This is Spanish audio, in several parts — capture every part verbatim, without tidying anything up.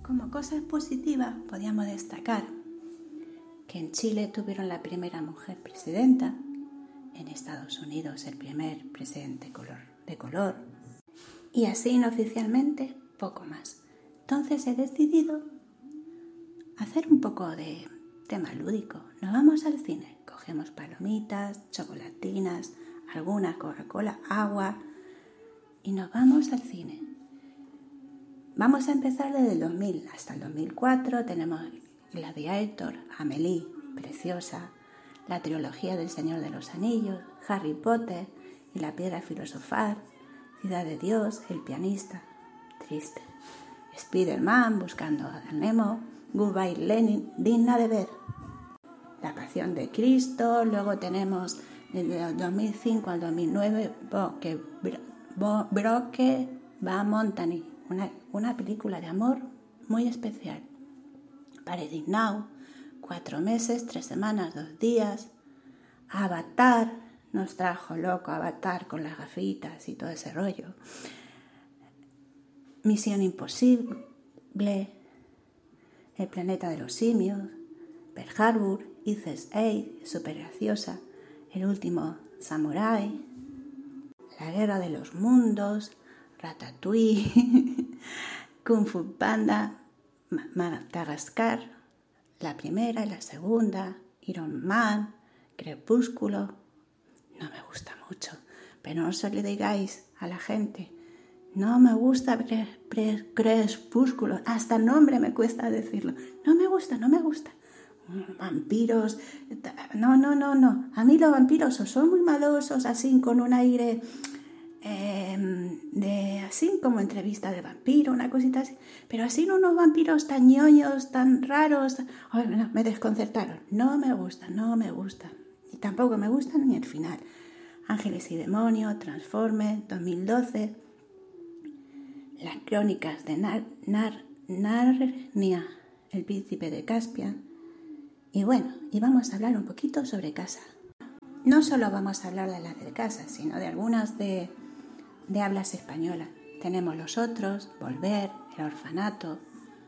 Como cosas positivas podíamos destacar que en Chile tuvieron la primera mujer presidenta, en Estados Unidos el primer presidente color, de color, y así inoficialmente poco más. Entonces he decidido hacer un poco de tema lúdico. Nos vamos al cine, cogemos palomitas, chocolatinas, alguna Coca-Cola, agua y nos vamos al cine. Vamos a empezar desde el dos mil hasta el dos mil cuatro. Tenemos Gladiator, Amélie, preciosa, la trilogía del Señor de los Anillos, Harry Potter y la Piedra Filosofal, Ciudad de Dios, El pianista, triste, Spider-Man, Buscando a Nemo, Goodbye Lenin, digna de ver, La Pasión de Cristo. Luego tenemos desde el dos mil cinco al dos mil nueve Broke, Broke va Montani, una, una película de amor muy especial. Paradise Now, cuatro meses, tres semanas, dos días. Avatar, nos trajo loco Avatar con las gafitas y todo ese rollo. Misión Imposible, El planeta de los simios, Pearl Harbor, Ice's Age, super graciosa, El último samurái, La guerra de los mundos, Ratatouille, Kung Fu Panda, Madagascar, la primera y la segunda, Iron Man, Crepúsculo. No me gusta mucho, pero no se le digáis a la gente. No me gusta pre, pre, Crepúsculo, hasta el nombre me cuesta decirlo. No me gusta, no me gusta. Vampiros, no, no, no, no. A mí los vampiros o son muy malosos, así con un aire eh, de así como entrevista de vampiro, una cosita así. Pero así unos vampiros tan ñoños, tan raros. Ay, no, me desconcertaron. No me gusta, no me gusta. Y tampoco me gustan ni el final. Ángeles y demonios, Transformers, dos mil doce. Las crónicas de Nar, Nar, Narnia, El príncipe de Caspian. Y bueno, y vamos a hablar un poquito sobre casa. No solo vamos a hablar de las de casa, sino de algunas de, de hablas españolas. Tenemos Los otros, Volver, El orfanato,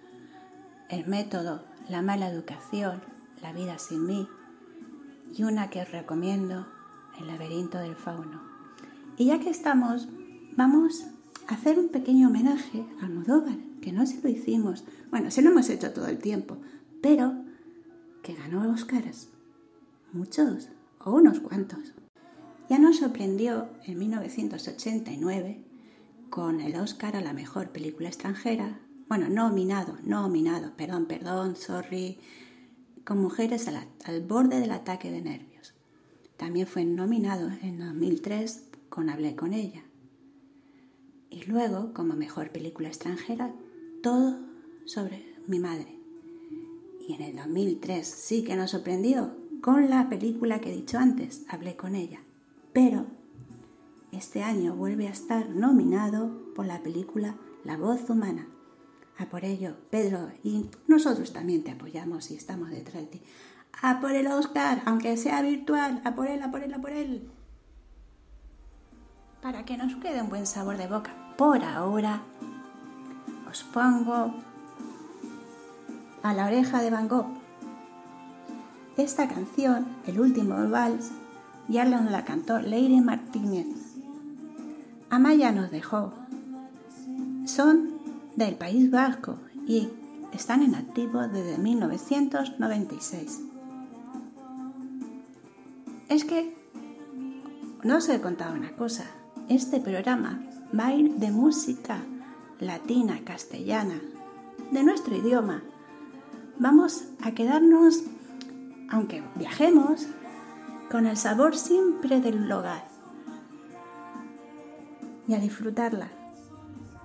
El método, La mala educación, La vida sin mí. Y una que os recomiendo, El laberinto del fauno. Y ya que estamos, vamos a hacer un pequeño homenaje a Almodóvar, que no se lo hicimos, bueno, se lo hemos hecho todo el tiempo, pero que ganó Óscares, muchos o unos cuantos. Ya nos sorprendió en mil novecientos ochenta y nueve con el Óscar a la mejor película extranjera, bueno, nominado, nominado, perdón, perdón, sorry, con Mujeres al, al borde del ataque de nervios. También fue nominado en dos mil tres con Hablé con ella. Y luego, como mejor película extranjera, Todo sobre mi madre. Y en el dos mil tres sí que nos sorprendió con la película que he dicho antes, Hablé con ella. Pero este año vuelve a estar nominado por la película La voz humana. A por ello, Pedro, y nosotros también te apoyamos y estamos detrás de ti. A por el Óscar, aunque sea virtual, a por él, a por él, a por él. Para que nos quede un buen sabor de boca. Por ahora, os pongo A la oreja de Van Gogh. Esta canción, El último vals, ya nos la cantó Leire Martínez. Amaya nos dejó. Son del País Vasco y están en activo desde mil novecientos noventa y seis. Es que no os he contado una cosa. Este programa va a ir de música latina, castellana, de nuestro idioma. Vamos a quedarnos, aunque viajemos, con el sabor siempre del hogar y a disfrutarla.